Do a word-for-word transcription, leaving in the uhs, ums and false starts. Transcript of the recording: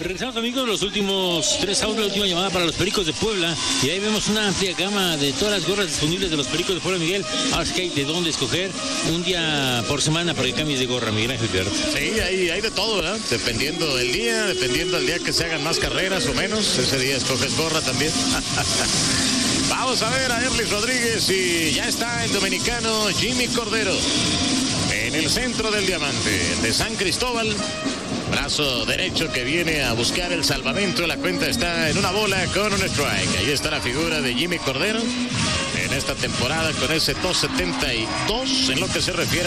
Regresamos, amigos, los últimos tres autos, la última llamada para los Pericos de Puebla. Y ahí vemos una amplia gama de todas las gorras disponibles de los Pericos de Puebla, Miguel. Ahora es que hay de dónde escoger un día por semana para que cambies de gorra, Miguel Ángel Piert. Sí, hay, hay de todo, ¿verdad? Dependiendo del día, dependiendo del día que se hagan más carreras o menos. Ese día escoges gorra también. Vamos a ver a Erlis Rodríguez y ya está el dominicano Jimmy Cordero en el centro del diamante de San Cristóbal. Brazo derecho que viene a buscar el salvamento. La cuenta está en una bola con un strike. Ahí está la figura de Jimmy Cordero en esta temporada con ese dos setenta y dos en lo que se refiere